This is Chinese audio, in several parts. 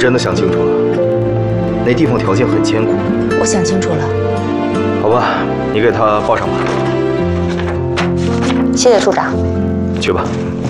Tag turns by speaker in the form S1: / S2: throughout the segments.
S1: 真的想清楚了，那地方条件很艰苦。
S2: 我想清楚了。
S1: 好吧，你给他报上吧。
S2: 谢谢处长。
S1: 去吧。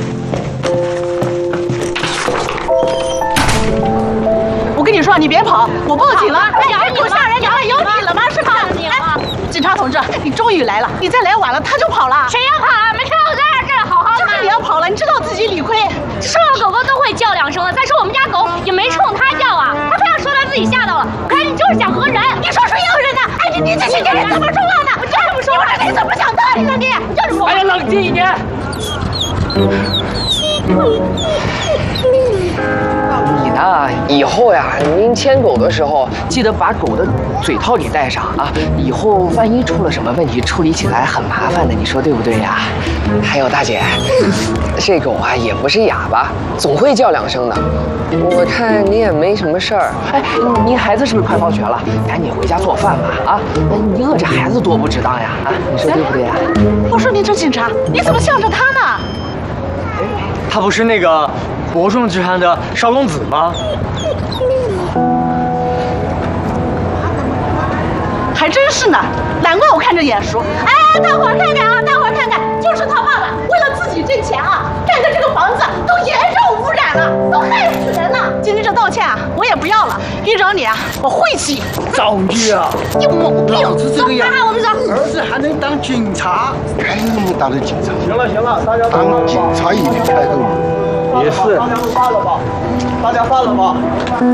S3: 我跟你说，你别跑，我报警了。哎呀，你吓人，有你了吗？是吧？哎，警察同志，你终于来了，你再来晚了他就跑了。谁要跑啊？没看到我在这儿好好的。就是你要跑了，你知道自己理亏。
S4: 说了狗狗都会叫2声了，再说我们家狗也没冲他叫啊，他非要说他自己吓到了。我看你就是想讹人，你说出讹人呢？哎，你这些人怎么说话呢？我就这么说话，你怎么想道理呢？你就这么说。哎呀，冷静一点。
S5: 你呢？以后呀，您牵狗的时候记得把狗的嘴套给戴上啊！以后万一出了什么问题，处理起来很麻烦的，你说对不对呀？还有大姐，这狗啊也不是哑巴，总会叫2声的。我看你也没什么事儿。哎，您孩子是不是快放学了？赶紧回家做饭吧！啊，你饿着孩子多不值当呀！啊，你说对不对呀？
S3: 我说你这警察，你怎么向着他呢？
S6: 他不是那个伯仲之汉的少公子吗？
S3: 还真是呢，难怪我看着眼熟。哎，大伙儿看看啊，大伙儿看看，就是他爸爸为了自己挣钱啊，干的这个房子都严重污染了，都害死人了。今天这道歉啊，我也不要了，一找你啊，我晦气。
S7: 造孽啊！
S3: 你有毛病！
S7: 老子这个样，
S3: 我们走。
S7: 儿子还能当警察？还能当的警察？
S6: 行了，大家
S7: 当警察也得开后门。
S6: 也是。大家都散了吧，大家散了吧。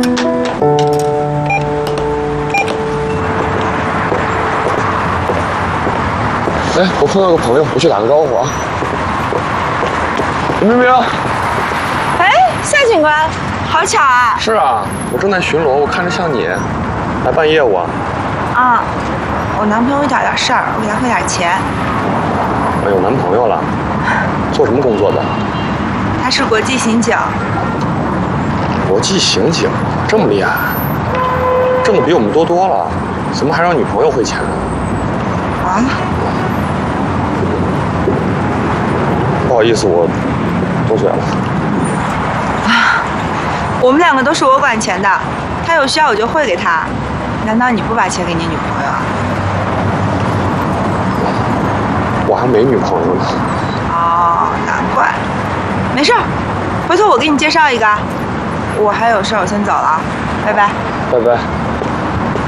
S8: 哎，我碰到个朋友，我去打个招呼啊。明明。
S2: 哎，夏警官，好巧啊！
S8: 是啊，我正在巡逻，我看着像你，来办业务啊。
S2: 啊，我男朋友找点事儿，我给他汇点钱。
S8: 我有男朋友了，做什么工作的？
S2: 他是国际刑警。
S8: 国际刑警，这么厉害，挣的比我们多多了，怎么还让女朋友汇钱呢？
S2: 完了。
S8: 不好意思，我多嘴了。
S2: 啊，我们2个都是我管钱的，他有需要我就汇给他。难道你不把钱给你女朋友啊？
S8: 我还没女朋友呢。
S2: 哦，难怪。没事儿，回头我给你介绍一个。我还有事儿，我先走了啊，拜拜。
S8: 拜拜。